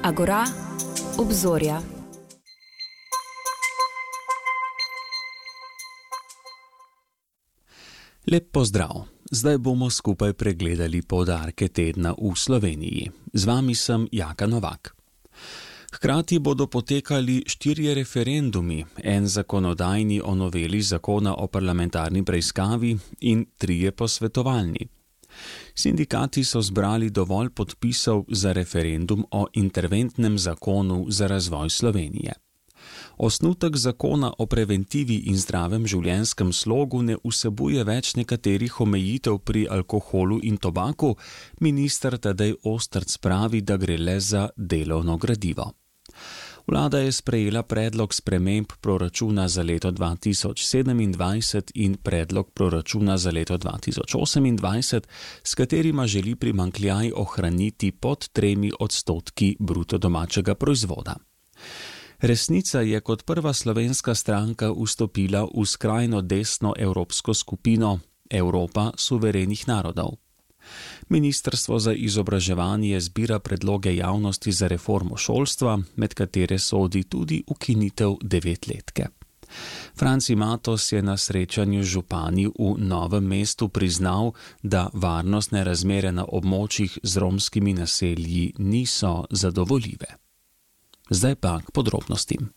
Agora, obzorja. Lep pozdrav. Zdaj bomo skupaj pregledali poudarke tedna v Sloveniji. Z vami sem Jaka Novak. Hkrati bodo potekali 4 referendumi, en zakonodajni o noveli zakona o parlamentarni preiskavi in 3 posvetovalni. Sindikati so zbrali dovolj podpisov za referendum o interventnem zakonu za razvoj Slovenije. Osnutek zakona o preventivi in zdravem življenjskem slogu ne vsebuje več nekaterih omejitev pri alkoholu in tobaku, minister Tadej Ostrc pravi, da gre le za delovno gradivo. Vlada je sprejela predlog sprememb proračuna za leto 2027 in predlog proračuna za leto 2028, s katerima želi primanjkljaj ohraniti pod 3% bruto domačega proizvoda. Resnica je kot prva slovenska stranka vstopila v skrajno desno evropsko skupino Evropa suverenih narodov. Ministrstvo za izobraževanje zbira predloge javnosti za reformo šolstva, med katere sodi tudi ukinitev 9-letke. Franci Matos je na srečanju z župani v Novem mestu priznal, da varnostne razmere na območjih z romskimi naselji niso zadovoljive. Zdaj pa k podrobnostim.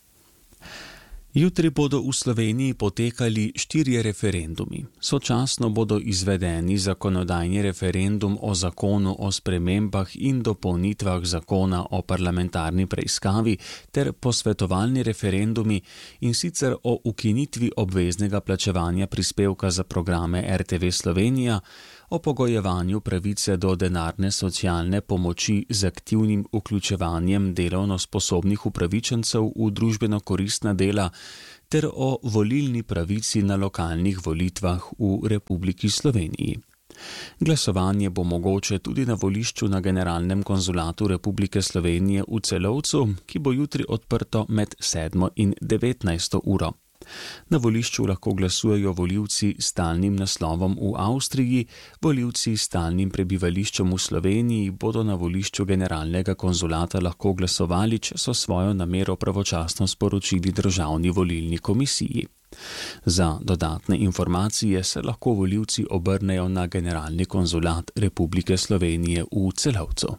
Jutri bodo v Sloveniji potekali 4 referendumi. Sočasno bodo izvedeni zakonodajni referendum o zakonu o spremembah in dopolnitvah zakona o parlamentarni preiskavi ter posvetovalni referendumi, in sicer o ukinitvi obveznega plačevanja prispevka za programe RTV Slovenija, o pogojevanju pravice do denarne socialne pomoči z aktivnim vključevanjem delovno sposobnih upravičencev v družbeno koristna dela ter o volilni pravici na lokalnih volitvah v Republiki Sloveniji. Glasovanje bo mogoče tudi na volišču na Generalnem konzulatu Republike Slovenije v Celovcu, ki bo jutri odprto med 7 in 19 uro. Na volišču lahko glasujejo volivci s stalnim naslovom v Avstriji, volivci s stalnim prebivališčem v Sloveniji bodo na volišču Generalnega konzulata lahko glasovali, če so svojo namero pravočasno sporočili Državni volilni komisiji. Za dodatne informacije se lahko volivci obrnejo na Generalni konzulat Republike Slovenije v Celovcu.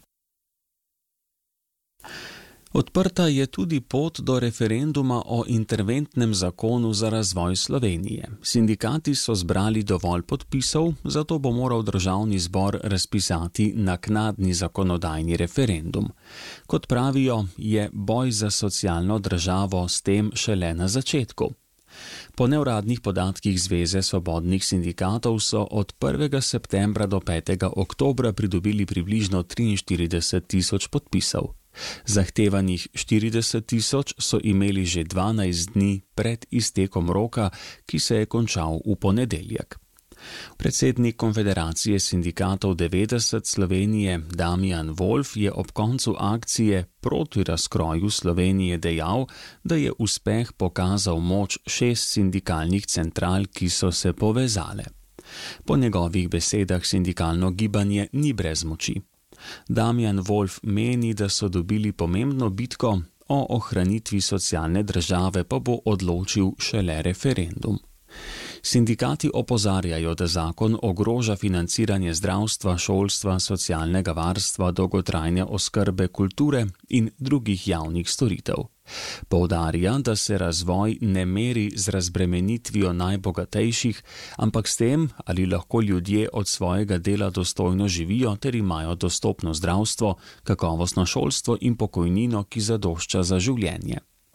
Odprta je tudi pot do referenduma o interventnem zakonu za razvoj Slovenije. Sindikati so zbrali dovolj podpisov, zato bo moral Državni zbor razpisati naknadni zakonodajni referendum. Kot pravijo, je boj za socialno državo s tem šele na začetku. Po neuradnih podatkih Zveze svobodnih sindikatov so od 1. septembra do 5. oktobra pridobili približno 43 tisoč podpisov. Zahtevanih 40 tisoč so imeli že 12 dni pred iztekom roka, ki se je končal v ponedeljek. Predsednik Konfederacije sindikatov 90 Slovenije Damijan Wolf je ob koncu akcije proti razkroju Slovenije dejal, da je uspeh pokazal moč 6 sindikalnih central, ki so se povezale. Po njegovih besedah sindikalno gibanje ni brez moči. Damijan Wolf meni, da so dobili pomembno bitko, o ohranitvi socialne države pa bo odločil šele referendum. Sindikati opozarjajo, da zakon ogroža financiranje zdravstva, šolstva, socialnega varstva, dolgotrajne oskrbe, kulture in drugih javnih storitev. Poudarja, da se razvoj ne meri z razbremenitvijo najbogatejših, ampak s tem, ali lahko ljudje od svojega dela dostojno živijo ter imajo dostopno zdravstvo, kakovostno šolstvo in pokojnino, ki zadošča za življenje.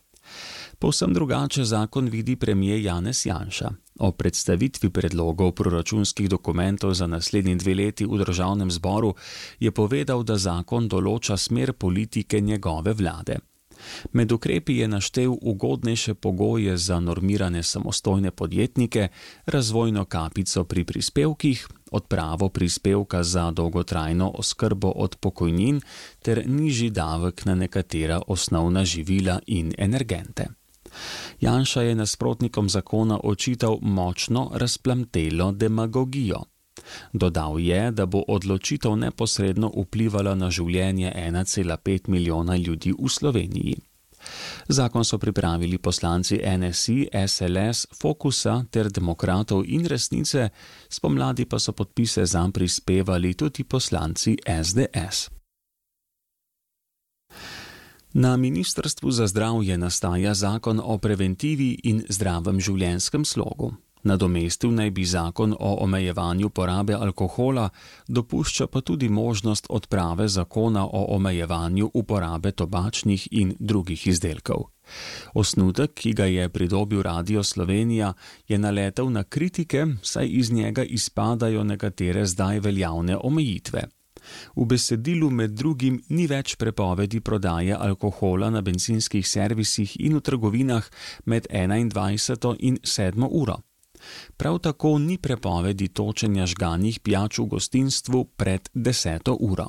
Povsem drugače zakon vidi premier Janez Janša. O predstavitvi predlogov proračunskih dokumentov za naslednji 2 leti v Državnem zboru je povedal, da zakon določa smer politike njegove vlade. Med ukrepi je naštel ugodnejše pogoje za normirane samostojne podjetnike, razvojno kapico pri prispevkih, odpravo prispevka za dolgotrajno oskrbo od pokojnin ter nižji davek na nekatera osnovna živila in energente. Janša je nasprotnikom zakona očital močno razplamtelo demagogijo. Dodal je, da bo odločitev neposredno vplivala na življenje 1,5 milijona ljudi v Sloveniji. Zakon so pripravili poslanci NSI, SLS, Fokusa ter Demokratov in Resnice, spomladi pa so podpise zanj prispevali tudi poslanci SDS. Na Ministrstvu za zdravje nastaja zakon o preventivi in zdravem življenjskem slogu. Nadomestil naj bi zakon o omejevanju porabe alkohola, dopušča pa tudi možnost odprave zakona o omejevanju uporabe tobačnih in drugih izdelkov. Osnutek, ki ga je pridobil Radio Slovenija, je naletel na kritike, saj iz njega izpadajo nekatere zdaj veljavne omejitve. V besedilu med drugim ni več prepovedi prodaje alkohola na bencinskih servisih in v trgovinah med 21. in 7. uro. Prav tako ni prepovedi točenja žganih pijač v gostinstvu pred 10. uro.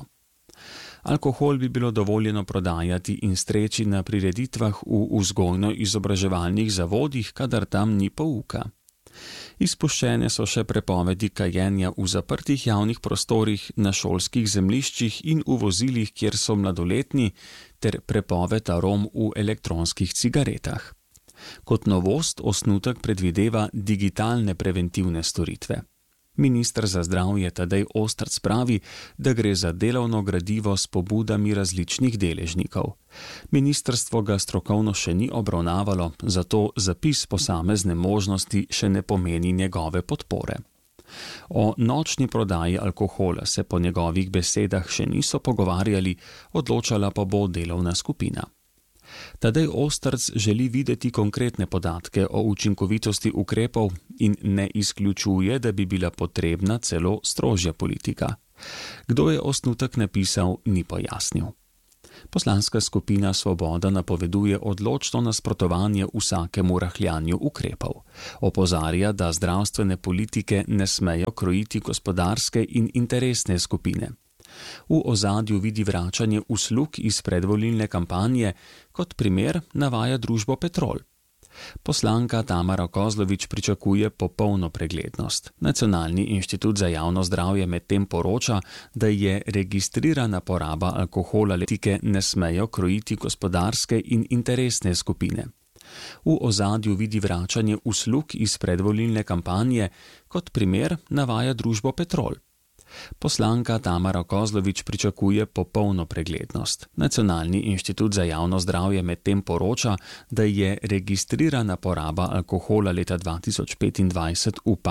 Alkohol bi bilo dovoljeno prodajati in streči na prireditvah v vzgojno-izobraževalnih zavodih, kadar tam ni pouka. Izpuščene so še prepovedi kajenja v zaprtih javnih prostorih, na šolskih zemljiščih in v vozilih, kjer so mladoletni, ter prepoved arom v elektronskih cigaretah. Kot novost osnutek predvideva digitalne preventivne storitve. Minister za zdravje Tadej Ostrc pravi, da gre za delovno gradivo s pobudami različnih deležnikov. Ministrstvo ga strokovno še ni obravnavalo, zato zapis posamezne možnosti še ne pomeni njegove podpore. O nočni prodaji alkohola se po njegovih besedah še niso pogovarjali, odločala pa bo delovna skupina. Tadej Ostrc želi videti konkretne podatke o učinkovitosti ukrepov in ne izključuje, da bi bila potrebna celo strožja politika. Kdo je osnutek napisal, ni pojasnil. Poslanska skupina Svoboda napoveduje odločno nasprotovanje vsakemu rahljanju ukrepov. Opozarja, da zdravstvene politike ne smejo krojiti gospodarske in interesne skupine. V ozadju vidi vračanje uslug iz predvolilne kampanje, kot primer navaja družbo Petrol. Poslanka Tamara Kozlovič pričakuje popolno preglednost. Nacionalni inštitut za javno zdravje medtem poroča, da je registrirana poraba alkohola politike ne smejo krojiti gospodarske in interesne skupine. V ozadju vidi vračanje uslug iz predvolilne kampanje, kot primer navaja družbo Petrol. Poslanka Tamara Kozlovič pričakuje popolno preglednost. Nacionalni inštitut za javno zdravje medtem poroča, da je registrirana poraba alkohola leta 2025